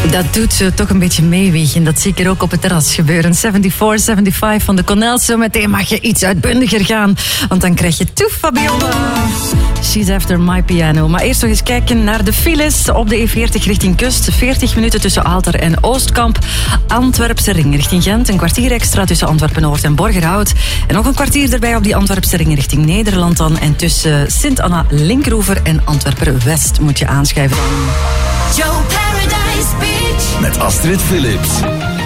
Dat doet ze toch een beetje meewiegen. Dat zie ik er ook op het terras gebeuren. 74, 75 van de Connells. Zometeen mag je iets uitbundiger gaan. Want dan krijg je toe, Fabiola. She's After My Piano. Maar eerst nog eens kijken naar de files op de E40 richting kust. 40 minuten tussen Aalter en Oostkamp. Antwerpse ring richting Gent. Een kwartier extra tussen Antwerpen-Noord en Borgerhout. En nog een kwartier erbij op die Antwerpse ring richting Nederland dan. En tussen Sint-Anna, Linkroever en Antwerpen-West moet je aanschuiven. Joe Paradise Beach. Met Astrid Philips.